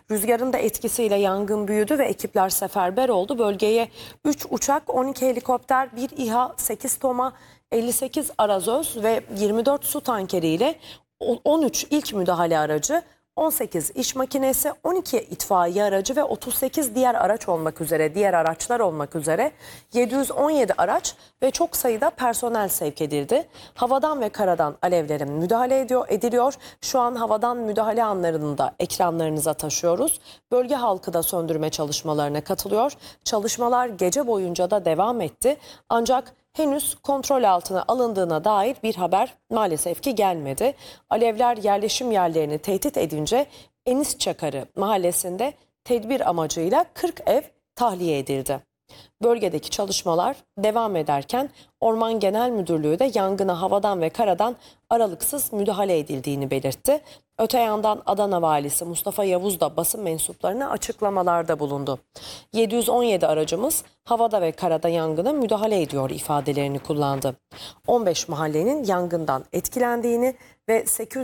Rüzgarın da etkisiyle yangın büyüdü ve ekipler seferber oldu. Bölgeye 3 uçak, 12 helikopter, 1 İHA, 8 TOMA, 58 arazöz ve 24 su tankeriyle 13 ilk müdahale aracı, 18 iş makinesi, 12 itfaiye aracı ve 38 diğer araçlar olmak üzere 717 araç ve çok sayıda personel sevk edildi. Havadan ve karadan alevlerin müdahale ediliyor. Şu an havadan müdahale anlarını da ekranlarınıza taşıyoruz. Bölge halkı da söndürme çalışmalarına katılıyor. Çalışmalar gece boyunca da devam etti. Ancak henüz kontrol altına alındığına dair bir haber maalesef ki gelmedi. Alevler yerleşim yerlerini tehdit edince Enis Çakarı mahallesinde tedbir amacıyla 40 ev tahliye edildi. Bölgedeki çalışmalar devam ederken Orman Genel Müdürlüğü de yangına havadan ve karadan aralıksız müdahale edildiğini belirtti. Öte yandan Adana Valisi Mustafa Yavuz da basın mensuplarına açıklamalarda bulundu. 717 aracımız havada ve karada yangına müdahale ediyor ifadelerini kullandı. 15 mahallenin yangından etkilendiğini ve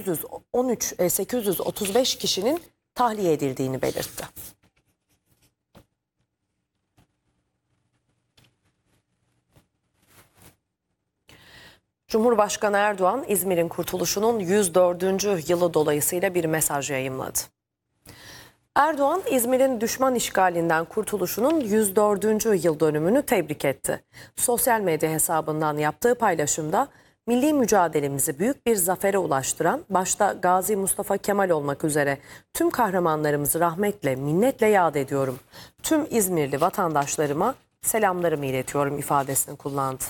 835 kişinin tahliye edildiğini belirtti. Cumhurbaşkanı Erdoğan, İzmir'in kurtuluşunun 104. yılı dolayısıyla bir mesaj yayımladı. Erdoğan, İzmir'in düşman işgalinden kurtuluşunun 104. yıl dönümünü tebrik etti. Sosyal medya hesabından yaptığı paylaşımda, milli mücadelemizi büyük bir zafere ulaştıran, başta Gazi Mustafa Kemal olmak üzere tüm kahramanlarımızı rahmetle, minnetle yad ediyorum. Tüm İzmirli vatandaşlarıma selamlarımı iletiyorum ifadesini kullandı.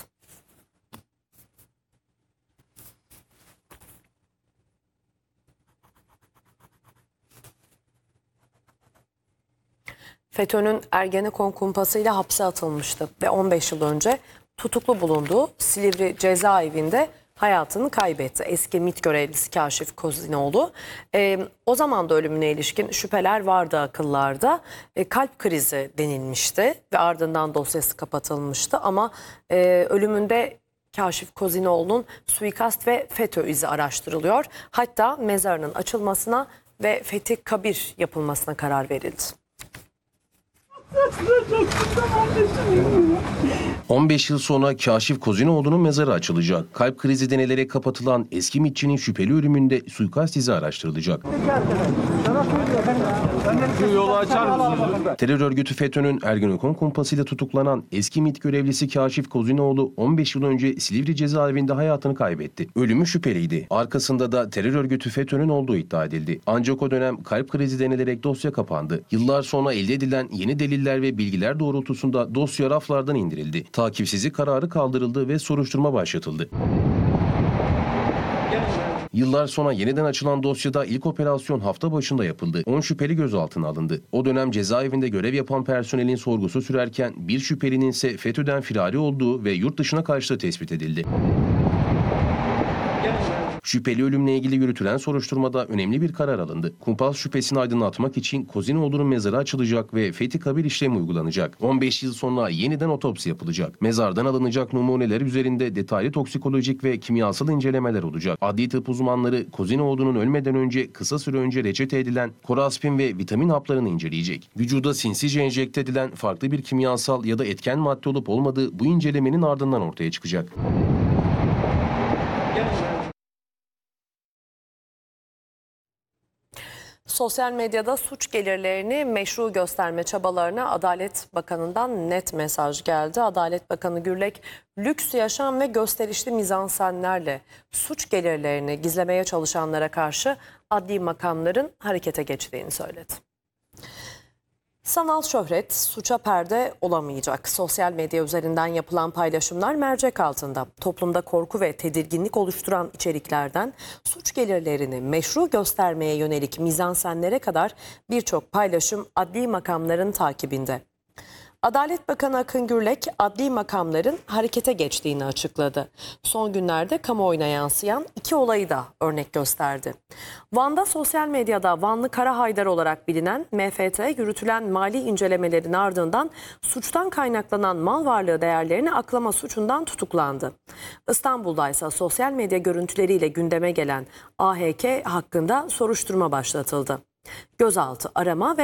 FETÖ'nün Ergenekon kumpasıyla hapse atılmıştı ve 15 yıl önce tutuklu bulunduğu Silivri cezaevinde hayatını kaybetti. Eski MİT görevlisi Kaşif Kozinoğlu. O zaman da ölümüne ilişkin şüpheler vardı akıllarda. Kalp krizi denilmişti ve ardından dosyası kapatılmıştı ama ölümünde Kaşif Kozinoğlu'nun suikast ve FETÖ izi araştırılıyor. Hatta mezarının açılmasına ve Fethi Kabir yapılmasına karar verildi. 15 yıl sonra Kaşif Kozinoğlu'nun mezarı açılacak. Kalp krizi denilerek kapatılan eski MİT'çinin şüpheli ölümünde suikast izi araştırılacak. Terör örgütü FETÖ'nün Ergenekon kumpasıyla tutuklanan eski MİT görevlisi Kaşif Kozinoğlu 15 yıl önce Silivri cezaevinde hayatını kaybetti. Ölümü şüpheliydi. Arkasında da terör örgütü FETÖ'nün olduğu iddia edildi. Ancak o dönem kalp krizi denilerek dosya kapandı. Yıllar sonra elde edilen yeni deliller ve bilgiler doğrultusunda dosya raflardan indirildi. Takipsizlik kararı kaldırıldı ve soruşturma başlatıldı. Yıllar sonra yeniden açılan dosyada ilk operasyon hafta başında yapıldı. 10 şüpheli gözaltına alındı. O dönem cezaevinde görev yapan personelin sorgusu sürerken bir şüphelinin ise FETÖ'den firari olduğu ve yurt dışına kaçtığı tespit edildi. Şüpheli ölümle ilgili yürütülen soruşturmada önemli bir karar alındı. Kumpas şüphesini aydınlatmak için Kozinoğlu'nun mezarı açılacak ve Fethi Kabir işlemi uygulanacak. 15 yıl sonra yeniden otopsi yapılacak. Mezardan alınacak numuneler üzerinde detaylı toksikolojik ve kimyasal incelemeler olacak. Adli tıp uzmanları Kozinoğlu'nun ölmeden önce kısa süre önce reçete edilen koraspin ve vitamin haplarını inceleyecek. Vücuda sinsice enjekte edilen farklı bir kimyasal ya da etken madde olup olmadığı bu incelemenin ardından ortaya çıkacak. Sosyal medyada suç gelirlerini meşru gösterme çabalarına Adalet Bakanı'ndan net mesaj geldi. Adalet Bakanı Gürlek, lüks yaşam ve gösterişli mizansenlerle suç gelirlerini gizlemeye çalışanlara karşı adli makamların harekete geçtiğini söyledi. Sanal şöhret suça perde olamayacak. Sosyal medya üzerinden yapılan paylaşımlar mercek altında. Toplumda korku ve tedirginlik oluşturan içeriklerden suç gelirlerini meşru göstermeye yönelik mizansenlere kadar birçok paylaşım adli makamların takibinde. Adalet Bakanı Akın Gürlek, adli makamların harekete geçtiğini açıkladı. Son günlerde kamuoyuna yansıyan 2 olayı da örnek gösterdi. Van'da sosyal medyada Vanlı Kara Haydar olarak bilinen MFT yürütülen mali incelemelerin ardından suçtan kaynaklanan mal varlığı değerlerini aklama suçundan tutuklandı. İstanbul'da ise sosyal medya görüntüleriyle gündeme gelen AHK hakkında soruşturma başlatıldı. Gözaltı, arama ve